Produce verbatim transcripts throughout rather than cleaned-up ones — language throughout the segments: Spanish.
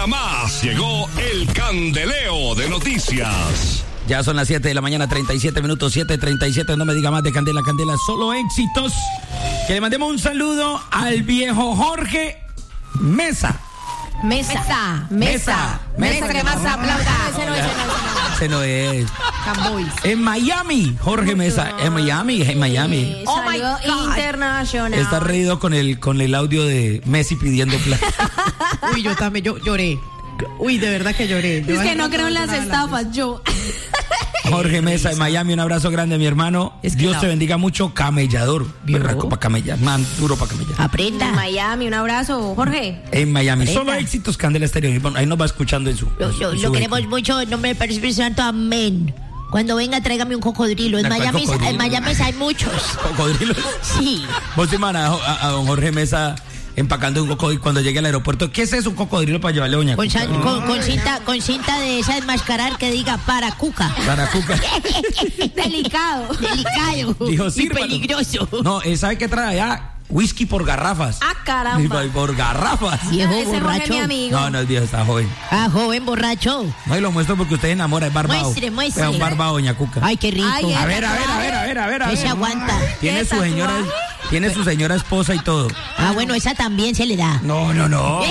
más. Llegó el Candeleo de Noticias. Ya son las siete de la mañana, treinta y siete minutos, siete treinta y siete. No me diga más de Candela, Candela, solo éxitos. Que le mandemos un saludo al viejo Jorge Mesa. Mesa. Mesa. Mesa. Mesa, que más aplauda. Ese no es, ese no es. Camboys. En Miami, Jorge Mesa. En Miami, en Miami. Oh my God. Internacional. Está reído con el, con el audio de Messi pidiendo plata. Uy, yo también, yo lloré. Uy, de verdad que lloré. Yo es que no creo en las estafas, yo. Jorge Mesa en Miami, un abrazo grande, mi hermano. Es que Dios no. te bendiga mucho, camellador. Berraco para camellar, man, duro para camellar. Aprenda. En Miami, un abrazo, Jorge. En Miami, Aprenda. Solo éxitos, Candela Estéreo. Ahí nos va escuchando en su. Lo, en lo, su lo queremos mucho, en nombre del Espíritu Santo, amén. Cuando venga, tráigame un cocodrilo. En Miami, cocodrilo? en Miami hay muchos. ¿Cocodrilos? Sí. Vos te imaginas a, a don Jorge Mesa empacando un cocodrilo cuando llegue al aeropuerto. ¿Qué es eso, un cocodrilo para llevarle a doña con, Cuca? San, con, con cinta con cinta de esa enmascarar que diga para Cuca. Para Cuca. Delicado. Delicado. Dijo, y peligroso. No, ¿sabe qué trae allá? Whisky por garrafas. Ah, caramba. Por garrafas. Viejo ese borracho. Mi amigo. No, no, el viejo está joven. Ah, joven borracho. No, y lo muestro porque usted enamora, es barbado. Muestre, muestre. Es un barbado, doña Cuca. Ay, qué rico. Ay, a, ver, a ver, a ver, a ver, a ver, a ver. Ese aguanta. Tiene su señora, tiene su señora esposa y todo. Ah, bueno, esa también se le da. No, no, no.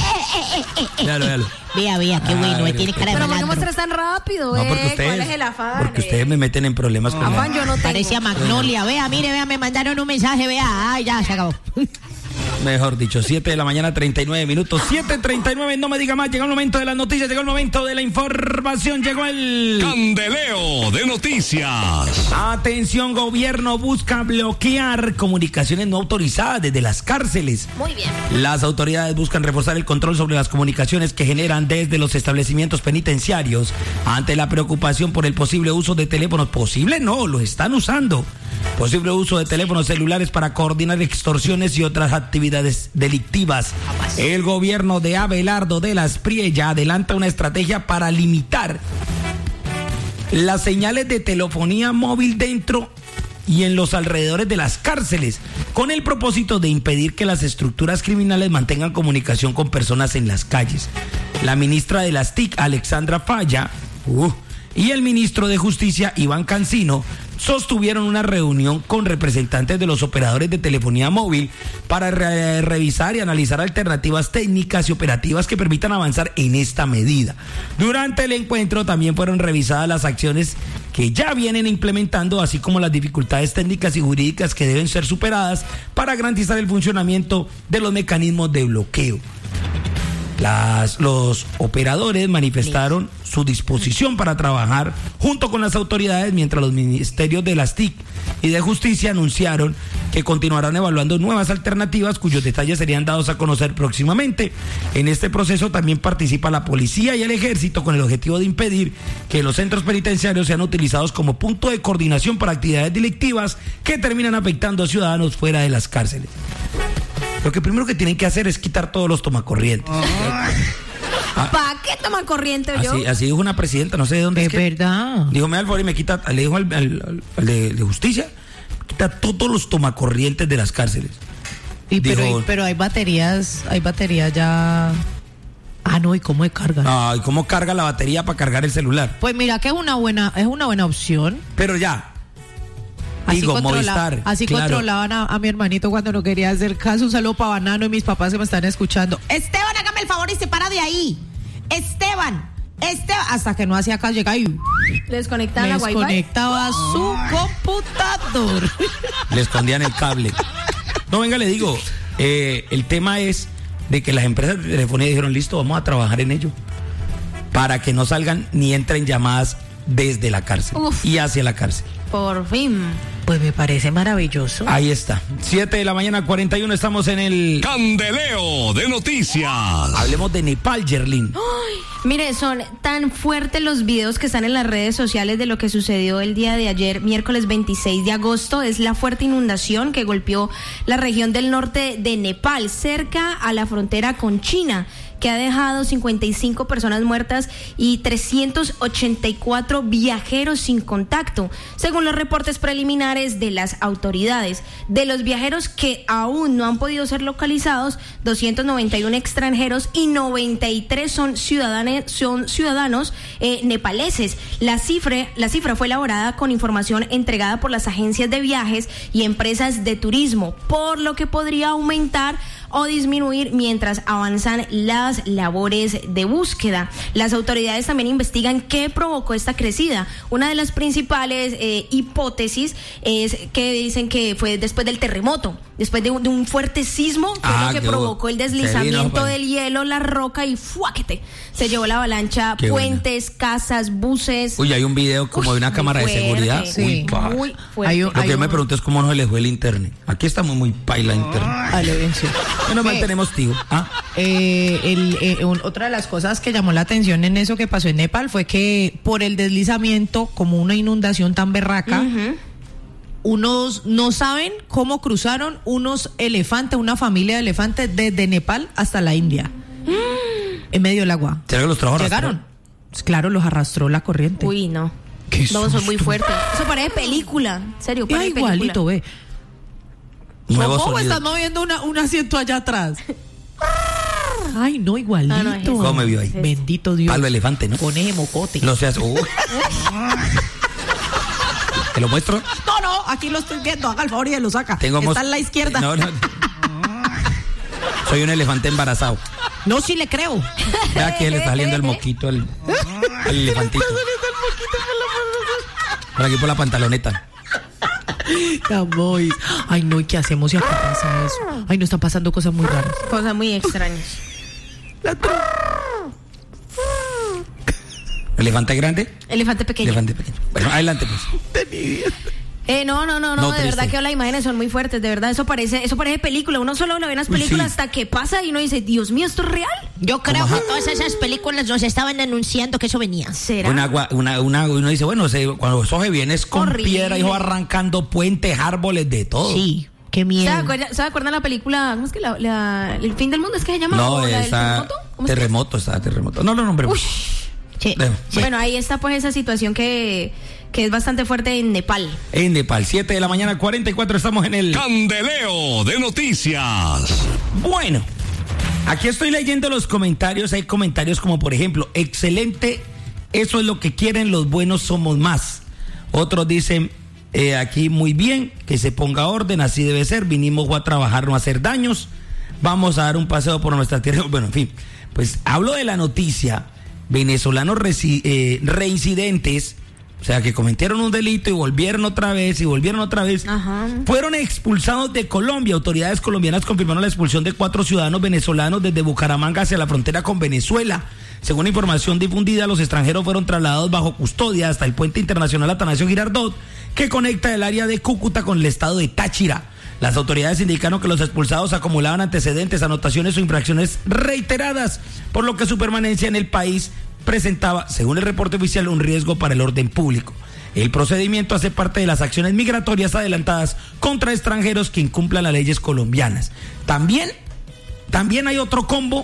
Véalo, véalo. Vea, vea, qué bueno, ver, Pero tiene cara de ¿por qué malandro. muestras tan rápido, No, eh? porque ustedes, ¿Cuál es el afán? porque ustedes me meten en problemas con Afán yo no tengo. Parece a Magnolia, vea, mire, vea, me mandaron un mensaje, vea, ay, ya, se acabó. Mejor dicho, siete de la mañana, treinta y nueve minutos. siete treinta y nueve, no me diga más. Llegó el momento de las noticias, llegó el momento de la información, llegó el Candeleo de Noticias. Atención, gobierno busca bloquear comunicaciones no autorizadas desde las cárceles. Muy bien. Las autoridades buscan reforzar el control sobre las comunicaciones que generan desde los establecimientos penitenciarios ante la preocupación por el posible uso de teléfonos. Posible no, lo están usando. Posible uso de teléfonos celulares para coordinar extorsiones y otras actividades delictivas. El gobierno de Abelardo de las Priella adelanta una estrategia para limitar las señales de telefonía móvil dentro y en los alrededores de las cárceles, con el propósito de impedir que las estructuras criminales mantengan comunicación con personas en las calles. La ministra de las T I C, Alexandra Falla, uh, y el ministro de Justicia, Iván Cancino, sostuvieron una reunión con representantes de los operadores de telefonía móvil para re- revisar y analizar alternativas técnicas y operativas que permitan avanzar en esta medida. Durante el encuentro también fueron revisadas las acciones que ya vienen implementando, así como las dificultades técnicas y jurídicas que deben ser superadas para garantizar el funcionamiento de los mecanismos de bloqueo. Las, los operadores manifestaron su disposición para trabajar junto con las autoridades, mientras los ministerios de las T I C y de Justicia anunciaron que continuarán evaluando nuevas alternativas cuyos detalles serían dados a conocer próximamente. En este proceso también participa la policía y el ejército con el objetivo de impedir que los centros penitenciarios sean utilizados como punto de coordinación para actividades delictivas que terminan afectando a ciudadanos fuera de las cárceles. Lo que primero que tienen que hacer es quitar todos los tomacorrientes. Ah, ¿para qué toma corriente yo? Así, así dijo una presidenta, no sé de dónde es. Es que verdad. Dijo, me da el favor y me quita, le dijo al, al, al, al de, de Justicia, quita todos los tomacorrientes de las cárceles. Y dijo, pero, pero hay baterías, hay baterías ya. Ah, no, ¿y cómo se cargan? Ay, ¿cómo carga la batería para cargar el celular? Pues mira que es una buena, es una buena opción. Pero ya. Así, Digo, controla, Movistar, así claro. controlaban a, a mi hermanito cuando no quería hacer caso. Un saludo para Banano y mis papás que me están escuchando. Esteban, hágame el favor y se para de ahí. Esteban, Esteban. Hasta que no hacía caso, llegaba y ¿Le desconectaban me la wifi? desconectaba su computador. Le escondían el cable. No, venga, le digo, eh, el tema es de que las empresas de telefonía dijeron, listo, vamos a trabajar en ello, para que no salgan ni entren llamadas desde la cárcel. Uf. Y hacia la cárcel. Por fin. Pues me parece maravilloso. Ahí está. siete de la mañana, cuarenta y uno, estamos en el Candeleo de Noticias. Hablemos de Nepal, Yerlin. Ay, mire, son tan fuertes los videos que están en las redes sociales de lo que sucedió el día de ayer, miércoles veintiséis de agosto. Es la fuerte inundación que golpeó la región del norte de Nepal, cerca a la frontera con China, que ha dejado cincuenta y cinco personas muertas y trescientos ochenta y cuatro viajeros sin contacto, según los reportes preliminares de las autoridades. De los viajeros que aún no han podido ser localizados, doscientos noventa y uno extranjeros y noventa y tres son ciudadanos, son ciudadanos eh, nepaleses. La cifra, la cifra fue elaborada con información entregada por las agencias de viajes y empresas de turismo, por lo que podría aumentar o disminuir mientras avanzan las labores de búsqueda. Las autoridades también investigan qué provocó esta crecida. Una de las principales eh, hipótesis es que dicen que fue después del terremoto, después de un, de un fuerte sismo, fue ah, lo que provocó el deslizamiento del hielo, la roca y ¡fuáquete! Se llevó la avalancha, qué puentes, buena. Casas, buses. Uy, hay un video como Uy, de una cámara fuerte. de seguridad. Sí. Uy, pa. Muy fuerte. Hay un, lo que yo me pregunto es cómo no se les fue el internet. Aquí estamos muy paila internet. Dale, bien, sí. Menos mal tenemos tío. ¿Ah? Eh, el, eh, un, otra de las cosas que llamó la atención en eso que pasó en Nepal fue que por el deslizamiento, como una inundación tan berraca, uh-huh. unos no saben cómo cruzaron unos elefantes, una familia de elefantes desde Nepal hasta la India, uh-huh. en medio del agua. ¿Será que los trajo Llegaron. Pues claro, los arrastró la corriente. Uy, no. Qué Vamos, son muy fuertes. Eso parece película. En serio, parece película. Igualito, ve. Nuevo ¿Cómo sonido. estás moviendo una, un asiento allá atrás? Ay, no, igualito. Ah, no, es ¿Cómo me vio ahí? Bendito Dios. Palo elefante, ¿no? Con ese mocote. No seas... Uh. ¿Te lo muestro? No, no, aquí lo estoy viendo. Haga el favor y lo saca. Tengo Está mos... en la izquierda. No, no. Soy un elefante embarazado. No, sí le creo. Vea que le está saliendo el moquito al, al elefantito. Por aquí por la pantaloneta. Voy. Ay, no, ¿y qué hacemos si acá pasa eso? Ay, no, están pasando cosas muy raras. Cosas muy extrañas. ¿Elefante grande? Elefante pequeño. Elefante pequeño. Bueno, adelante pues. Eh, no, no, no, no, No, de triste. verdad que las imágenes son muy fuertes, de verdad, eso parece, eso parece película, uno solo lo ve en las películas sí. hasta que pasa y uno dice, Dios mío, ¿esto es real? Yo creo Ajá. que todas esas películas nos estaban anunciando que eso venía. ¿Será? Una, agua- una, una, uno dice, bueno, se, cuando eso se viene es con Horrible. piedra, hijo, arrancando puentes, árboles, de todo. Sí, qué ¿Se miedo. acuerdan, ¿se acuerdan la película, cómo es que la, la- el fin del mundo es que se llama? No, ¿O la del está terremoto? ¿Cómo es que terremoto, está terremoto. No, no, no, hombre. Uy. Sí. Bueno, Bueno, ahí está pues esa situación que, que es bastante fuerte en Nepal. En Nepal, siete de la mañana, cuarenta y cuatro, estamos en el... Candeleo de noticias. Bueno, aquí estoy leyendo los comentarios. Hay comentarios como, por ejemplo, excelente, eso es lo que quieren, los buenos somos más. Otros dicen, eh, aquí muy bien, que se ponga orden, así debe ser, vinimos a trabajar, no a hacer daños, vamos a dar un paseo por nuestra tierra. Bueno, en fin, pues hablo de la noticia, venezolanos resi- eh, reincidentes, o sea, que cometieron un delito y volvieron otra vez y volvieron otra vez. Ajá. Fueron expulsados de Colombia. Autoridades colombianas confirmaron la expulsión de cuatro ciudadanos venezolanos desde Bucaramanga hacia la frontera con Venezuela. Según información difundida, los extranjeros fueron trasladados bajo custodia hasta el puente internacional Atanasio Girardot, que conecta el área de Cúcuta con el estado de Táchira. Las autoridades indicaron que los expulsados acumulaban antecedentes, anotaciones o infracciones reiteradas, por lo que su permanencia en el país presentaba, según el reporte oficial, un riesgo para el orden público. El procedimiento hace parte de las acciones migratorias adelantadas contra extranjeros que incumplan las leyes colombianas. También, también hay otro combo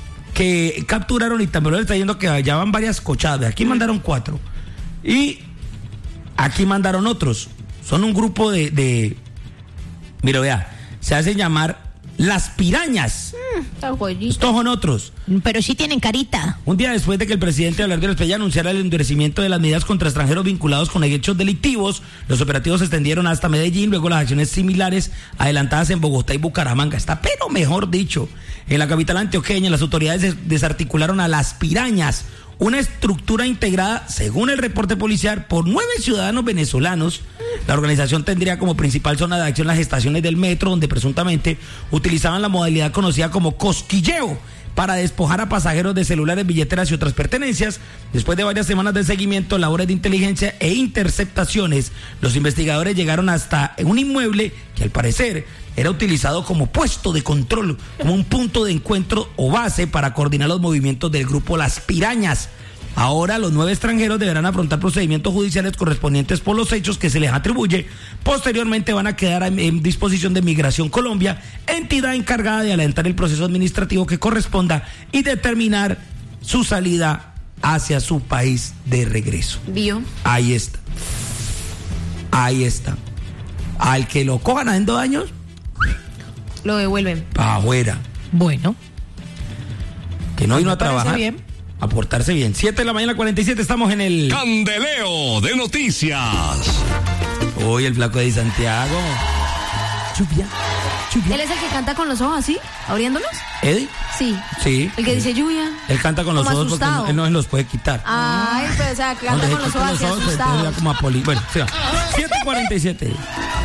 que capturaron y también lo está diciendo que allá van varias cochadas. Aquí mandaron cuatro y aquí mandaron otros. Son un grupo de... de mira, vea, se hacen llamar las pirañas. Estos son otros. Pero sí tienen carita. Un día después de que el presidente Abelardo Espejo anunciara el endurecimiento de las medidas contra extranjeros vinculados con hechos delictivos, los operativos se extendieron hasta Medellín, luego las acciones similares adelantadas en Bogotá y Bucaramanga. Está, pero mejor dicho, en la capital antioqueña las autoridades des- desarticularon a las pirañas, una estructura integrada, según el reporte policial, por nueve ciudadanos venezolanos. La organización tendría como principal zona de acción las estaciones del metro, donde presuntamente utilizaban la modalidad conocida como cosquilleo para despojar a pasajeros de celulares, billeteras y otras pertenencias. Después de varias semanas de seguimiento, labores de inteligencia e interceptaciones, los investigadores llegaron hasta un inmueble que al parecer era utilizado como puesto de control, como un punto de encuentro o base para coordinar los movimientos del grupo Las Pirañas. Ahora los nueve extranjeros deberán afrontar procedimientos judiciales correspondientes por los hechos que se les atribuye. Posteriormente van a quedar en, en disposición de Migración Colombia, entidad encargada de adelantar el proceso administrativo que corresponda y determinar su salida hacia su país de regreso. ¿Vio? Ahí está. Ahí está. Al que lo cojan en dos años, lo devuelven. para afuera. Bueno. Que no vino a Me parece trabajar. bien. A portarse bien. siete de la mañana, cuarenta y siete, estamos en el... Candeleo de noticias. Uy, el flaco de Santiago. Lluvia, lluvia. ¿Él es el que canta con los ojos así, abriéndolos? ¿Eddie? Sí. Sí. El que dice lluvia. Él canta con los Como ojos porque asustado. no, él no se los puede quitar. Ay, pues, o sea, canta Cuando se con los quita ojos así entonces ya asustados. como a poli. Bueno, o sea, siete cuarenta y siete.